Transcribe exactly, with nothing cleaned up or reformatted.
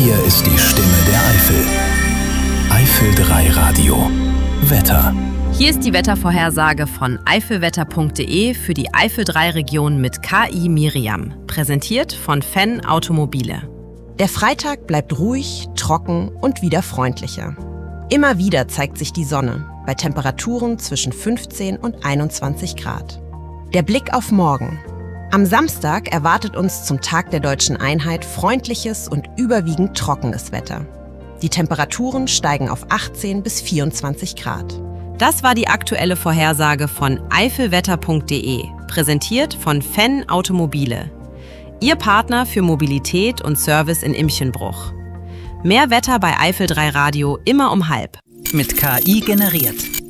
Hier ist die Stimme der Eifel. Eifel drei Radio. Wetter. Hier ist die Wettervorhersage von eifelwetter punkt de für die Eifel drei Region mit K I Miriam. Präsentiert von Fenn Automobile. Der Freitag bleibt ruhig, trocken und wieder freundlicher. Immer wieder zeigt sich die Sonne, bei Temperaturen zwischen fünfzehn und einundzwanzig Grad. Der Blick auf morgen. Am Samstag erwartet uns zum Tag der Deutschen Einheit freundliches und überwiegend trockenes Wetter. Die Temperaturen steigen auf achtzehn bis vierundzwanzig Grad. Das war die aktuelle Vorhersage von eifelwetter punkt de, präsentiert von Fenn Automobile. Ihr Partner für Mobilität und Service in Imchenbruch. Mehr Wetter bei Eifel drei Radio immer um halb. Mit K I generiert.